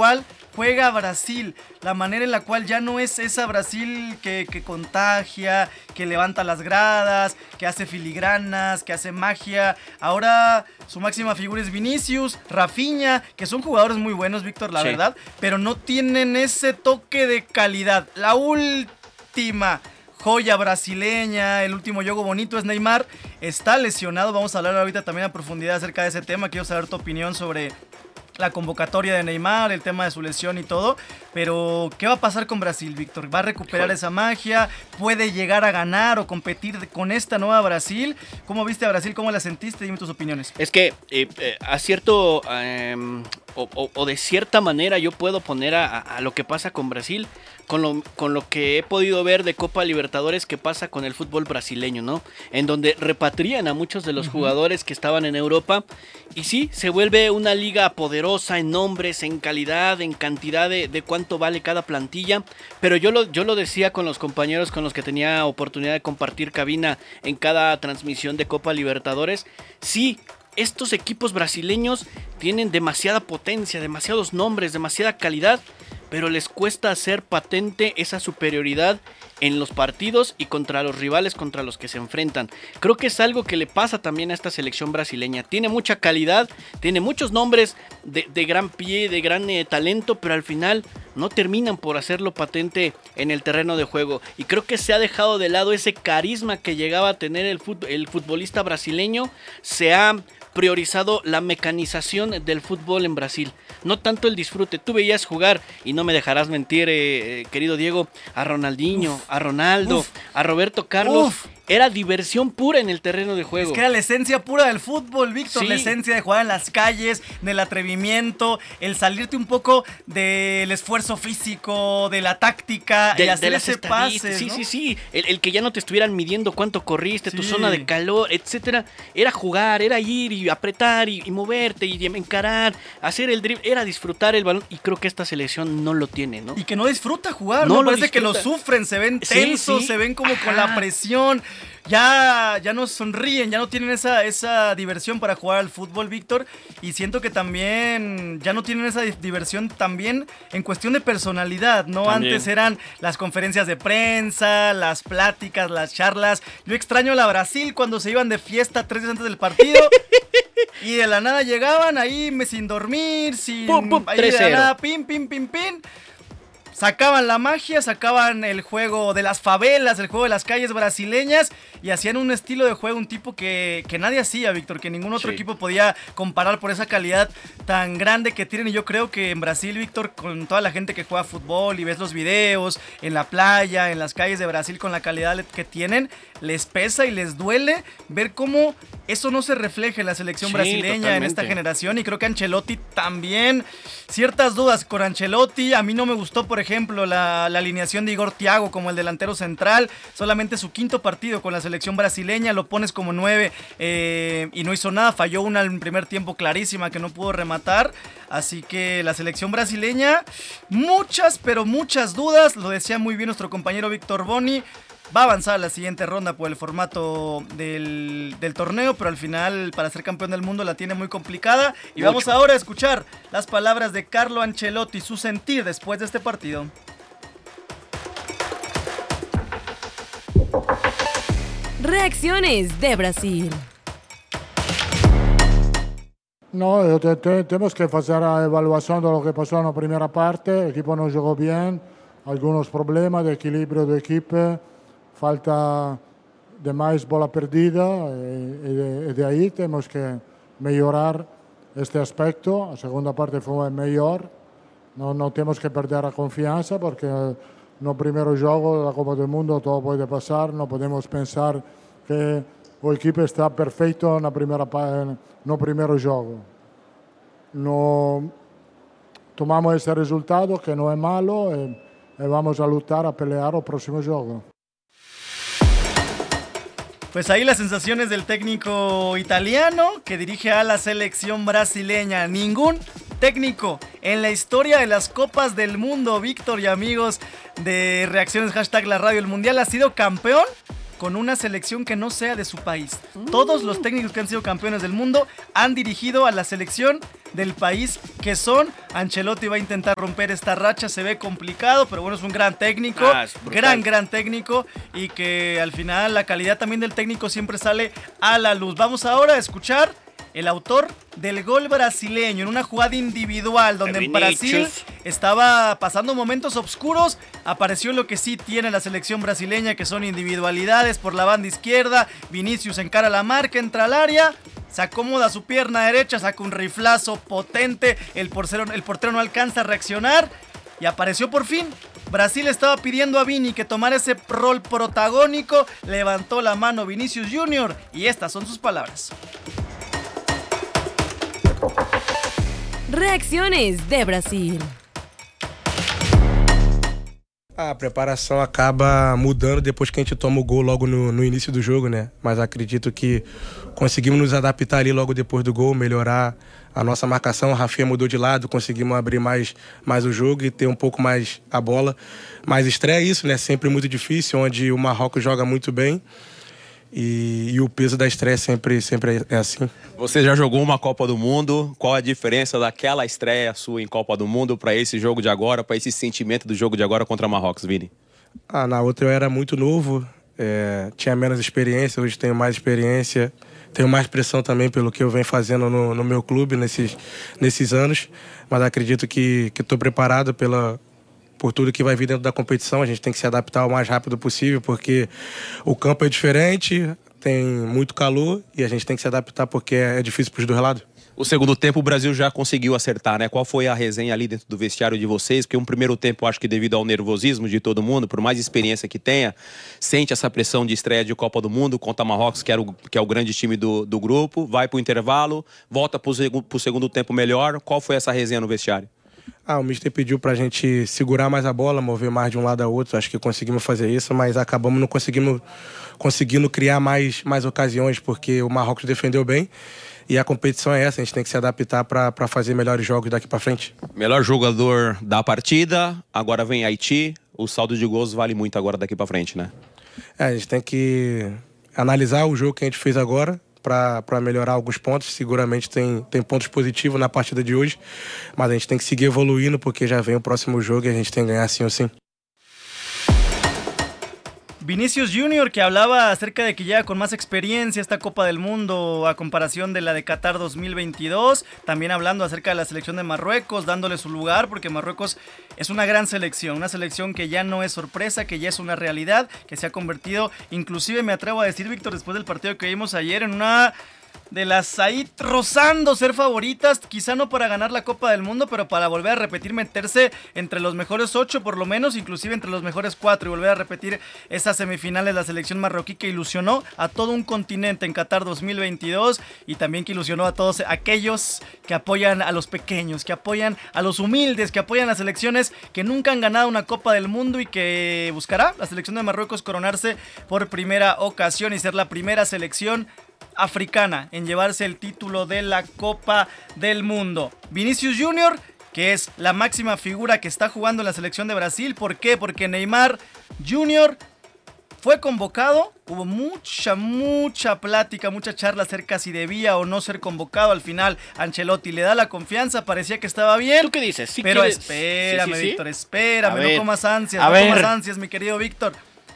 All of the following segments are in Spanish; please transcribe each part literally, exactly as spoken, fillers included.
cual juega Brasil, la manera en la cual ya no es esa Brasil que, que contagia, que levanta las gradas, que hace filigranas, que hace magia. Ahora su máxima figura es Vinicius, Rafinha, que son jugadores muy buenos, Víctor, la Sí. verdad, pero no tienen ese toque de calidad. La última joya brasileña, el último juego bonito es Neymar, está lesionado. Vamos a hablar ahorita también a profundidad acerca de ese tema. Quiero saber tu opinión sobre la convocatoria de Neymar, el tema de su lesión y todo. Pero, ¿qué va a pasar con Brasil, Víctor? ¿Va a recuperar esa magia? ¿Puede llegar a ganar o competir con esta nueva Brasil? ¿Cómo viste a Brasil? ¿Cómo la sentiste? Dime tus opiniones. Es que eh, eh, a cierto eh, o, o, o de cierta manera yo puedo poner a, a lo que pasa con Brasil con lo, con lo que he podido ver de Copa Libertadores que pasa con el fútbol brasileño, ¿no? En donde repatrian a muchos de los uh-huh. jugadores que estaban en Europa y sí, se vuelve una liga poderosa en nombres, en calidad, en cantidad de, de cuánto vale cada plantilla, pero yo lo, yo lo decía con los compañeros con los que tenía oportunidad de compartir cabina en cada transmisión de Copa Libertadores, sí, estos equipos brasileños tienen demasiada potencia, demasiados nombres, demasiada calidad, pero les cuesta hacer patente esa superioridad en los partidos y contra los rivales contra los que se enfrentan. Creo que es algo que le pasa también a esta selección brasileña. Tiene mucha calidad, tiene muchos nombres de, de gran pie, de gran eh, talento, pero al final no terminan por hacerlo patente en el terreno de juego. Y creo que se ha dejado de lado ese carisma que llegaba a tener el, fut, el futbolista brasileño. Se ha priorizado la mecanización del fútbol en Brasil, no tanto el disfrute. Tú veías jugar, y no me dejarás mentir, eh, eh, querido Diego, a Ronaldinho, uf, a Ronaldo, uf, a Roberto Carlos. Uf. Era diversión pura en el terreno de juego. Es que era la esencia pura del fútbol, Víctor. Sí. La esencia de jugar en las calles, del atrevimiento, el salirte un poco del esfuerzo físico, de la táctica, de, el hacer de las ese pase, Sí, ¿no? sí, sí. El, el que ya no te estuvieran midiendo cuánto corriste, sí. tu zona de calor, etcétera. Era jugar, era ir y apretar y, y moverte y encarar, hacer el drible, era disfrutar el balón. Y creo que esta selección no lo tiene, ¿no? Y que no disfruta jugar, no, ¿no? lo Parece disfruta. que lo sufren, se ven tensos, sí, sí. se ven como Ajá. con la presión. Ya, ya no sonríen, ya no tienen esa, esa diversión para jugar al fútbol, Víctor. Y siento que también ya no tienen esa diversión también en cuestión de personalidad, ¿no? También. Antes eran las conferencias de prensa, las pláticas, las charlas. Yo extraño a la Brasil cuando se iban de fiesta tres días antes del partido. Y de la nada llegaban ahí sin dormir, sin... Pum, pum, ahí de la nada, pim, pim, pim, pim. Sacaban la magia, sacaban el juego de las favelas, el juego de las calles brasileñas y hacían un estilo de juego, un tipo que, que nadie hacía, Víctor, que ningún otro sí. equipo podía comparar por esa calidad tan grande que tienen. Y yo creo que en Brasil, Víctor, con toda la gente que juega fútbol y ves los videos en la playa, en las calles de Brasil con la calidad que tienen, les pesa y les duele ver cómo eso no se refleja en la selección sí, brasileña totalmente. En esta generación. Y creo que Ancelotti también, ciertas dudas con Ancelotti. A mí no me gustó, por ejemplo, la, la alineación de Igor Thiago como el delantero central. Solamente su quinto partido con la selección brasileña, lo pones como nueve eh, y no hizo nada. Falló una en primer tiempo clarísima que no pudo rematar. Así que la selección brasileña, muchas, pero muchas dudas. Lo decía muy bien nuestro compañero Víctor Boni. Va a avanzar a la siguiente ronda por el formato del, del torneo, pero al final para ser campeón del mundo la tiene muy complicada. Y Mucho. Vamos ahora a escuchar las palabras de Carlo Ancelotti, su sentir después de este partido. Reacciones de Brasil. No, te, te, tenemos que hacer la evaluación de lo que pasó en la primera parte. El equipo no jugó bien, algunos problemas de equilibrio de equipo. Falta de más bola perdida y de, de ahí tenemos que mejorar este aspecto. La segunda parte fue mejor. No, no tenemos que perder la confianza porque en el primer juego de la Copa del Mundo todo puede pasar. No podemos pensar que el equipo está perfecto en el primer, no primer juego. No, tomamos ese resultado que no es malo y, y vamos a luchar, a pelear el próximo juego. Pues ahí las sensaciones del técnico italiano que dirige a la selección brasileña. Ningún técnico en la historia de las Copas del Mundo, Víctor y amigos de Reacciones, hashtag la radio, el mundial, ha sido campeón con una selección que no sea de su país. Todos los técnicos que han sido campeones del mundo han dirigido a la selección del país que son. Ancelotti va a intentar romper esta racha, se ve complicado, pero bueno, es un gran técnico, Ah, gran, gran técnico, y que al final la calidad también del técnico siempre sale a la luz. Vamos ahora a escuchar el autor del gol brasileño en una jugada individual donde en Brasil estaba pasando momentos oscuros. Apareció lo que sí tiene la selección brasileña, que son individualidades. Por la banda izquierda, Vinicius encara la marca, entra al área, se acomoda su pierna derecha, saca un riflazo potente, el portero, el portero no alcanza a reaccionar y apareció por fin. Brasil estaba pidiendo a Vini que tomara ese rol protagónico, levantó la mano Vinicius Junior y estas son sus palabras. Reacciones de Brasil. A preparação acaba mudando depois que a gente toma o gol logo no, no início do jogo, né? Mas acredito que conseguimos nos adaptar ali logo depois do gol, melhorar a nossa marcação. A Rafinha mudou de lado, conseguimos abrir mais, mais o jogo e ter um pouco mais a bola. Mas estreia é isso, né? Sempre muito difícil, onde o Marrocos joga muito bem. E, e o peso da estreia sempre, sempre é assim. Você já jogou uma Copa do Mundo, qual a diferença daquela estreia sua em Copa do Mundo para esse jogo de agora, para esse sentimento do jogo de agora contra Marrocos, Vini? Ah, na outra eu era muito novo, é, tinha menos experiência, hoje tenho mais experiência, tenho mais pressão também pelo que eu venho fazendo no, no meu clube nesses, nesses anos, mas acredito que estou preparado pela... por tudo que vai vir dentro da competição. A gente tem que se adaptar o mais rápido possível, porque o campo é diferente, tem muito calor e a gente tem que se adaptar porque é difícil para os dois lados. O segundo tempo o Brasil já conseguiu acertar, né? Qual foi a resenha ali dentro do vestiário de vocês? Porque um primeiro tempo, acho que devido ao nervosismo de todo mundo, por mais experiência que tenha, sente essa pressão de estreia de Copa do Mundo contra Marrocos, que, era o, que é o grande time do, do grupo, vai para o intervalo, volta para o segundo tempo melhor. Qual foi essa resenha no vestiário? Ah, o mister pediu pra gente segurar mais a bola, mover mais de um lado a outro. Acho que conseguimos fazer isso, mas acabamos não conseguindo, conseguindo criar mais, mais ocasiões, porque o Marrocos defendeu bem. E a competição é essa, a gente tem que se adaptar para fazer melhores jogos daqui para frente. Melhor jogador da partida, agora vem Haiti. O saldo de gols vale muito agora daqui para frente, né? É, a gente tem que analisar o jogo que a gente fez agora, para melhorar alguns pontos. Seguramente tem, tem pontos positivos na partida de hoje, mas a gente tem que seguir evoluindo porque já vem o próximo jogo e a gente tem que ganhar sim ou sim. Vinicius Junior, que hablaba acerca de que llega con más experiencia esta Copa del Mundo a comparación de la de Qatar dos mil veintidós, también hablando acerca de la selección de Marruecos, dándole su lugar, porque Marruecos es una gran selección, una selección que ya no es sorpresa, que ya es una realidad, que se ha convertido, inclusive me atrevo a decir, Víctor, después del partido que vimos ayer, en una de las ahí rozando ser favoritas, quizá no para ganar la Copa del Mundo, pero para volver a repetir, meterse entre los mejores ocho por lo menos, inclusive entre los mejores cuatro, y volver a repetir esas semifinales. La selección marroquí que ilusionó a todo un continente en Qatar dos mil veintidós y también que ilusionó a todos aquellos que apoyan a los pequeños, que apoyan a los humildes, que apoyan a selecciones que nunca han ganado una Copa del Mundo y que buscará la selección de Marruecos coronarse por primera ocasión y ser la primera selección africana en llevarse el título de la Copa del Mundo. Vinicius Junior, que es la máxima figura que está jugando en la selección de Brasil. ¿Por qué? Porque Neymar Junior fue convocado. Hubo mucha, mucha plática, mucha charla acerca si debía o no ser convocado. Al final Ancelotti le da la confianza, parecía que estaba bien. ¿Tú qué dices? ¿Sí pero quieres? espérame, Sí, sí, sí. Víctor, espérame, A no ver, comas ansias, a no ver. comas ansias, mi querido Víctor.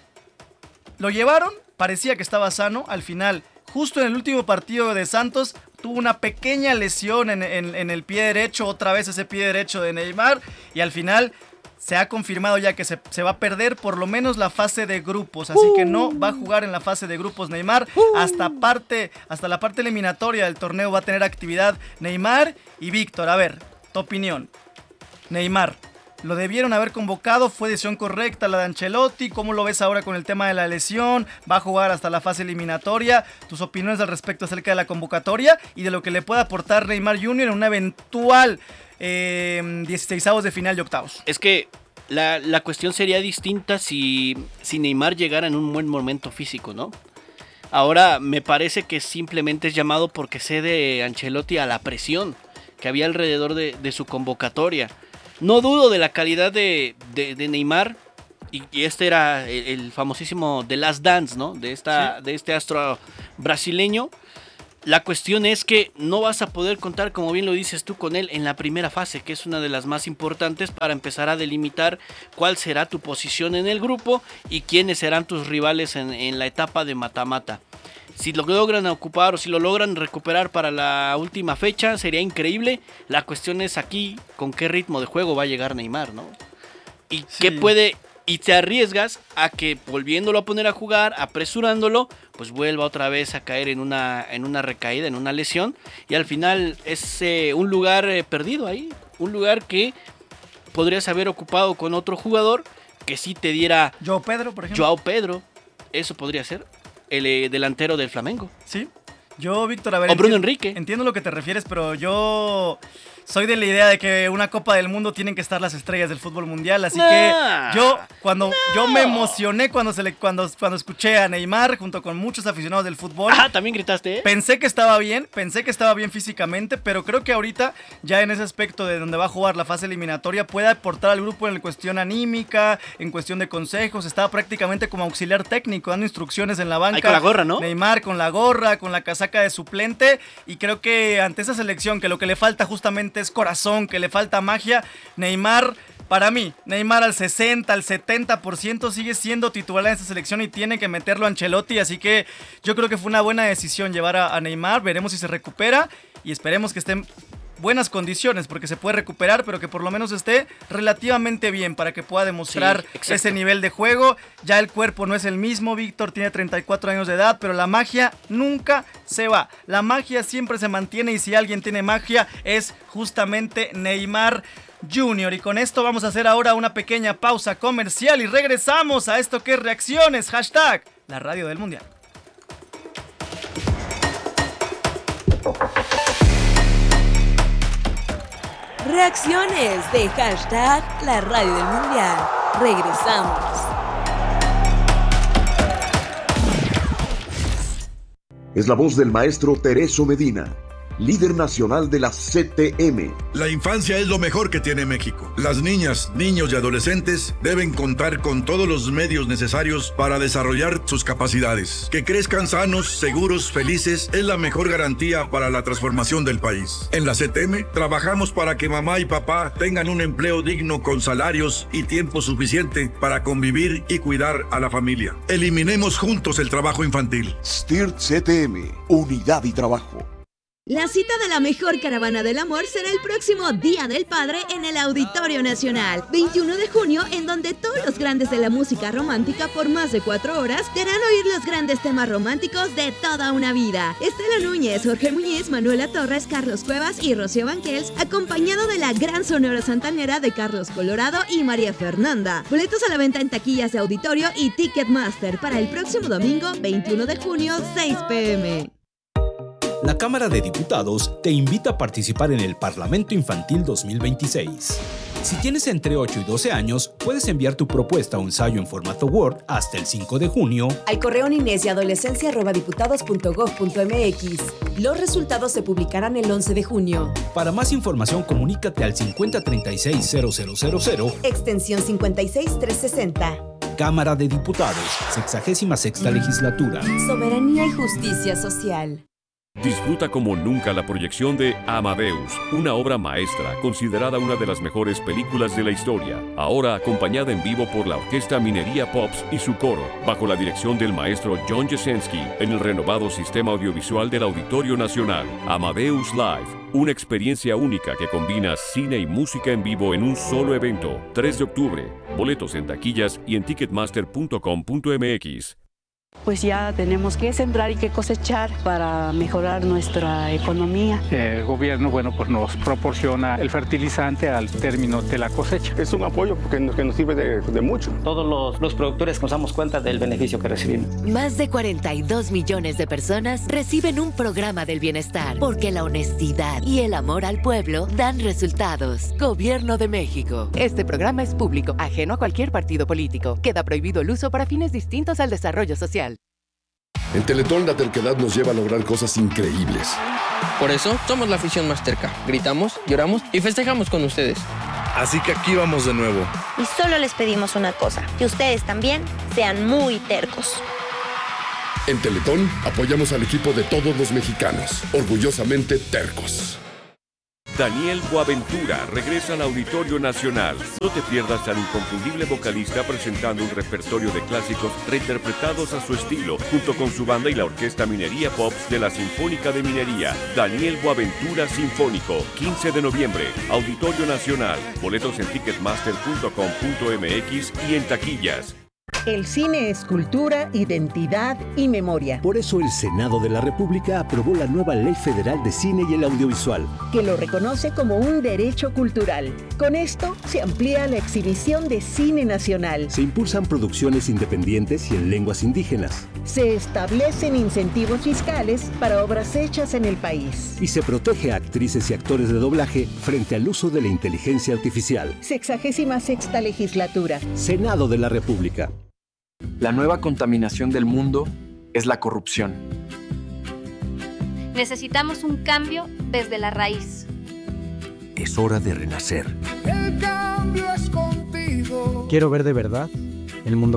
Lo llevaron, parecía que estaba sano. Al final, justo en el último partido de Santos, tuvo una pequeña lesión en, en, en el pie derecho, otra vez ese pie derecho de Neymar, y al final se ha confirmado ya que se, se va a perder por lo menos la fase de grupos, así que no va a jugar en la fase de grupos Neymar, hasta, parte, hasta la parte eliminatoria del torneo va a tener actividad Neymar. Y Víctor, a ver, tu opinión. Neymar, ¿lo debieron haber convocado? ¿Fue decisión correcta la de Ancelotti? ¿Cómo lo ves ahora con el tema de la lesión? ¿Va a jugar hasta la fase eliminatoria? ¿Tus opiniones al respecto acerca de la convocatoria y de lo que le puede aportar Neymar Junior en una eventual eh, dieciseisavos de final de octavos? Es que la, la cuestión sería distinta si, si Neymar llegara en un buen momento físico, ¿no? Ahora me parece que simplemente es llamado porque cede Ancelotti a la presión que había alrededor de, de su convocatoria. No dudo de la calidad de, de, de Neymar, y, y este era el, el famosísimo The Last Dance, ¿no? De, esta, sí. de este astro brasileño. La cuestión es que no vas a poder contar, como bien lo dices tú, con él en la primera fase, que es una de las más importantes para empezar a delimitar cuál será tu posición en el grupo y quiénes serán tus rivales en, en la etapa de mata-mata. Si lo logran ocupar o si lo logran recuperar para la última fecha, sería increíble. La cuestión es aquí, con qué ritmo de juego va a llegar Neymar, ¿no? Y sí. qué puede... Y te arriesgas a que volviéndolo a poner a jugar, apresurándolo, pues vuelva otra vez a caer en una, en una recaída, en una lesión. Y al final es eh, un lugar eh, perdido ahí. Un lugar que podrías haber ocupado con otro jugador que sí te diera... Joao Pedro, por ejemplo. Joao Pedro. Eso podría ser. El eh, delantero del Flamengo. Sí. Yo, Víctor, a ver... O Bruno Enrique. Entiendo lo que te refieres, pero yo... soy de la idea de que una Copa del Mundo tienen que estar las estrellas del fútbol mundial, así nah, que yo cuando no. yo me emocioné cuando se le cuando cuando escuché a Neymar junto con muchos aficionados del fútbol. Ah, también gritaste. ¿eh? Pensé que estaba bien, pensé que estaba bien físicamente, pero creo que ahorita ya en ese aspecto de donde va a jugar la fase eliminatoria puede aportar al grupo en cuestión anímica, en cuestión de consejos, estaba prácticamente como auxiliar técnico dando instrucciones en la banca. Ahí con la gorra, ¿no? Neymar con la gorra, con la casaca de suplente, y creo que ante esa selección que lo que le falta justamente es corazón, que le falta magia, Neymar, para mí, Neymar al sesenta, al setenta por ciento sigue siendo titular en esta selección y tiene que meterlo a Ancelotti, así que yo creo que fue una buena decisión llevar a, a Neymar, veremos si se recupera y esperemos que esté en buenas condiciones, porque se puede recuperar, pero que por lo menos esté relativamente bien para que pueda demostrar sí, ese nivel de juego. Ya el cuerpo no es el mismo, Víctor tiene treinta y cuatro años de edad, pero la magia nunca se va. La magia siempre se mantiene y si alguien tiene magia es justamente Neymar Junior. Y con esto vamos a hacer ahora una pequeña pausa comercial y regresamos a esto que es Reacciones, hashtag la radio del mundial. Reacciones de hashtag la radio del mundial. Regresamos. Es la voz del maestro Tereso Medina, líder nacional de la C T M. La infancia es lo mejor que tiene México. Las niñas, niños y adolescentes deben contar con todos los medios necesarios para desarrollar sus capacidades. Que crezcan sanos, seguros, felices es la mejor garantía para la transformación del país. En la C T M trabajamos para que mamá y papá tengan un empleo digno con salarios y tiempo suficiente para convivir y cuidar a la familia. Eliminemos juntos el trabajo infantil. S T I R T C T M, unidad y trabajo. La cita de la mejor caravana del amor será el próximo Día del Padre en el Auditorio Nacional, veintiuno de junio, en donde todos los grandes de la música romántica por más de cuatro horas te harán oír los grandes temas románticos de toda una vida. Estela Núñez, Jorge Muñiz, Manuela Torres, Carlos Cuevas y Rocío Banquels, acompañado de la gran sonora santanera de Carlos Colorado y María Fernanda. Boletos a la venta en taquillas de auditorio y Ticketmaster para el próximo domingo, veintiuno de junio, seis pe eme. La Cámara de Diputados te invita a participar en el Parlamento Infantil dos mil veintiséis. Si tienes entre ocho y doce años, puedes enviar tu propuesta o ensayo en formato Word hasta el cinco de junio al correo niñez y adolescencia arroba diputados punto gob punto eme equis. Los resultados se publicarán el once de junio. Para más información, comunícate al cincuenta treinta y seis cero cero cero cero, extensión cincuenta y seis trescientos sesenta. Cámara de Diputados, sexagésima sexta legislatura. Soberanía y justicia social. Disfruta como nunca la proyección de Amadeus, una obra maestra considerada una de las mejores películas de la historia, ahora acompañada en vivo por la Orquesta Minería Pops y su coro, bajo la dirección del maestro John Jasenski, en el renovado sistema audiovisual del Auditorio Nacional. Amadeus Live, una experiencia única que combina cine y música en vivo en un solo evento. tres de octubre, boletos en taquillas y en ticketmaster punto com punto eme equis. Pues ya tenemos que sembrar y que cosechar para mejorar nuestra economía. El gobierno, bueno, pues nos proporciona el fertilizante al término de la cosecha. Es un apoyo que nos, que nos sirve de, de mucho. Todos los, los productores nos damos cuenta del beneficio que recibimos. Más de cuarenta y dos millones de personas reciben un programa del bienestar, porque la honestidad y el amor al pueblo dan resultados. Gobierno de México. Este programa es público, ajeno a cualquier partido político. Queda prohibido el uso para fines distintos al desarrollo social. En Teletón la terquedad nos lleva a lograr cosas increíbles. Por eso somos la afición más terca. Gritamos, lloramos y festejamos con ustedes. Así que aquí vamos de nuevo. Y solo les pedimos una cosa, que ustedes también sean muy tercos. En Teletón apoyamos al equipo de todos los mexicanos, orgullosamente tercos. Daniel Boaventura regresa al Auditorio Nacional. No te pierdas al inconfundible vocalista presentando un repertorio de clásicos reinterpretados a su estilo, junto con su banda y la Orquesta Minería Pops de la Sinfónica de Minería. Daniel Boaventura Sinfónico, quince de noviembre, Auditorio Nacional. Boletos en ticketmaster punto com punto m x y en taquillas. El cine es cultura, identidad y memoria. Por eso el Senado de la República aprobó la nueva Ley Federal de Cine y el Audiovisual, que lo reconoce como un derecho cultural. Con esto se amplía la exhibición de cine nacional. Se impulsan producciones independientes y en lenguas indígenas. Se establecen incentivos fiscales para obras hechas en el país. Y se protege a actrices y actores de doblaje frente al uso de la inteligencia artificial. Sexagésima sexta legislatura. Senado de la República. La nueva contaminación del mundo es la corrupción. Necesitamos un cambio desde la raíz. Es hora de renacer. El cambio es contigo. Quiero ver de verdad el mundo